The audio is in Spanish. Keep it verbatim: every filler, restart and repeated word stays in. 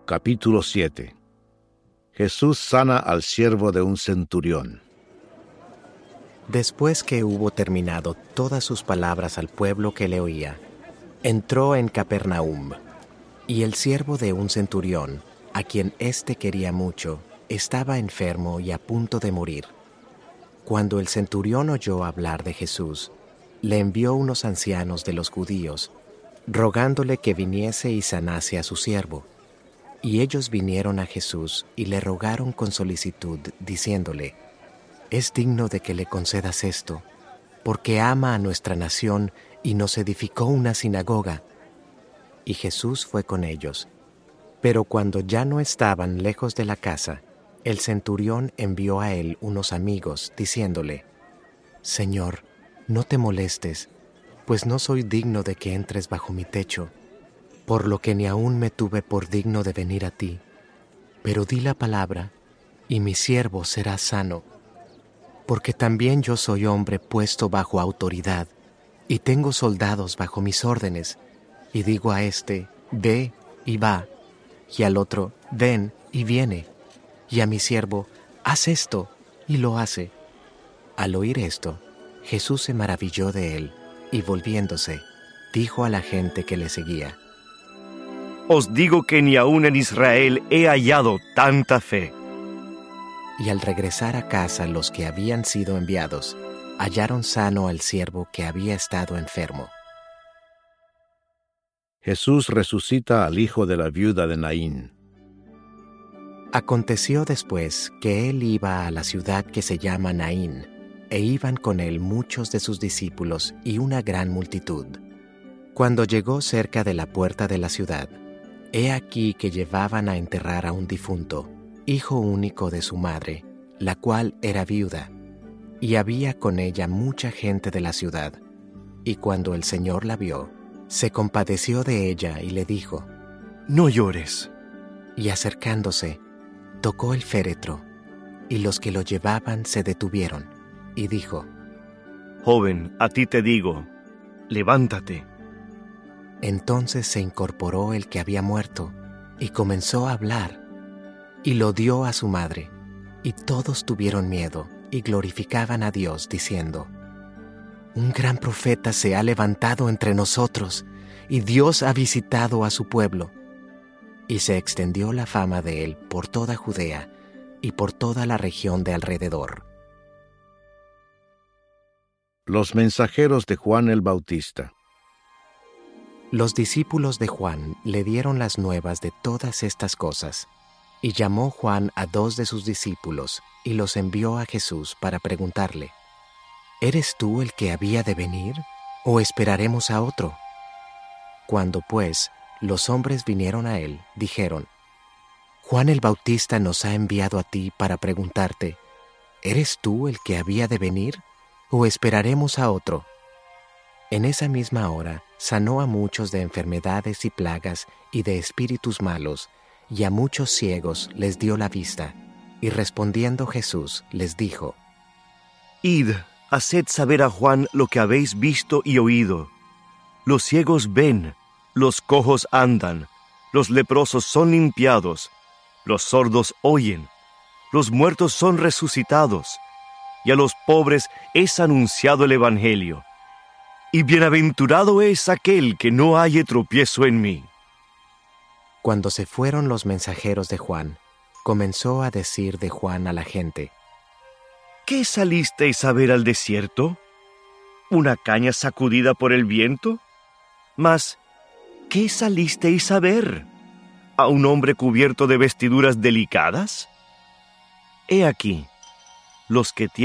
Capítulo siete. Jesús sana al siervo de un centurión. Después que hubo terminado todas sus palabras al pueblo que le oía, entró en Capernaum, y el siervo de un centurión, a quien éste quería mucho, estaba enfermo y a punto de morir. Cuando el centurión oyó hablar de Jesús, le envió unos ancianos de los judíos, rogándole que viniese y sanase a su siervo. Y ellos vinieron a Jesús y le rogaron con solicitud, diciéndole: «Es digno de que le concedas esto, porque ama a nuestra nación y nos edificó una sinagoga». Y Jesús fue con ellos. Pero cuando ya no estaban lejos de la casa, el centurión envió a él unos amigos, diciéndole: «Señor, no te molestes, pues no soy digno de que entres bajo mi techo, por lo que ni aún me tuve por digno de venir a ti. Pero di la palabra, y mi siervo será sano. Porque también yo soy hombre puesto bajo autoridad, y tengo soldados bajo mis órdenes, y digo a este, ve y va, y al otro, ven y viene, y a mi siervo, haz esto, y lo hace». Al oír esto, Jesús se maravilló de él, y volviéndose, dijo a la gente que le seguía: «Os digo que ni aún en Israel he hallado tanta fe». Y al regresar a casa los que habían sido enviados, hallaron sano al siervo que había estado enfermo. Jesús resucita al hijo de la viuda de Naín. Aconteció después que él iba a la ciudad que se llama Naín, e iban con él muchos de sus discípulos y una gran multitud. Cuando llegó cerca de la puerta de la ciudad, he aquí que llevaban a enterrar a un difunto, hijo único de su madre, la cual era viuda, y había con ella mucha gente de la ciudad. Y cuando el Señor la vio, se compadeció de ella y le dijo: «No llores». Y acercándose, tocó el féretro, y los que lo llevaban se detuvieron, y dijo: «Joven, a ti te digo, levántate». Entonces se incorporó el que había muerto, y comenzó a hablar, y lo dio a su madre, y todos tuvieron miedo, y glorificaban a Dios, diciendo: «Un gran profeta se ha levantado entre nosotros, y Dios ha visitado a su pueblo». Y se extendió la fama de él por toda Judea, y por toda la región de alrededor. Los mensajeros de Juan el Bautista. Los discípulos de Juan le dieron las nuevas de todas estas cosas, y llamó Juan a dos de sus discípulos, y los envió a Jesús para preguntarle: ¿Eres tú el que había de venir, o esperaremos a otro? Cuando, pues, los hombres vinieron a él, dijeron: Juan el Bautista nos ha enviado a ti para preguntarte: ¿eres tú el que había de venir, o esperaremos a otro? En esa misma hora sanó a muchos de enfermedades y plagas y de espíritus malos, y a muchos ciegos les dio la vista. Y respondiendo Jesús les dijo: «Id, haced saber a Juan lo que habéis visto y oído. Los ciegos ven, los cojos andan, los leprosos son limpiados, los sordos oyen, los muertos son resucitados, y a los pobres es anunciado el Evangelio. Y bienaventurado es aquel que no halle tropiezo en mí». Cuando se fueron los mensajeros de Juan, comenzó a decir de Juan a la gente: «¿Qué salisteis a ver al desierto? ¿Una caña sacudida por el viento? Mas, ¿qué salisteis a ver? ¿A un hombre cubierto de vestiduras delicadas? He aquí, los que tienen